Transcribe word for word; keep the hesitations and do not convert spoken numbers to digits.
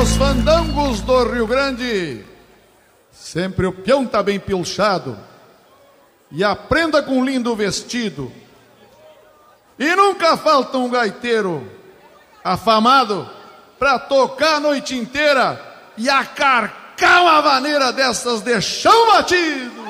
Nos fandangos do Rio Grande, sempre o peão tá bem pilchado e a prenda com lindo vestido. E nunca falta um gaiteiro afamado pra tocar a noite inteira e acarcar uma vaneira dessas de chão batido.